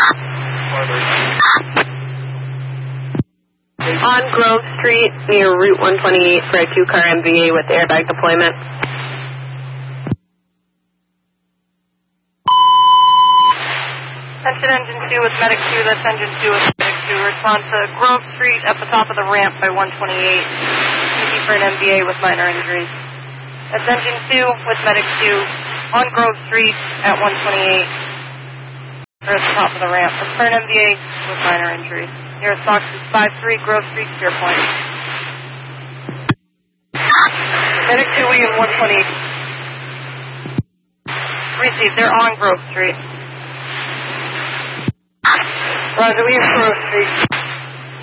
On Grove Street near Route 128 for a 2-car MVA with airbag deployment. Attention Engine 2 with Medic 2, that's Engine 2 with Medic 2. Respond to Grove Street at the top of the ramp by 128. Easy for an MVA with minor injuries. That's Engine 2 with Medic 2 on Grove Street at 128. Or at the top of the ramp. That's for an MVA with minor injuries. Nearest box is 53 Grove Street, Spear Point. Medic 2, William 128. Receive, they're on Grove Street. Roger, we have Grove Street.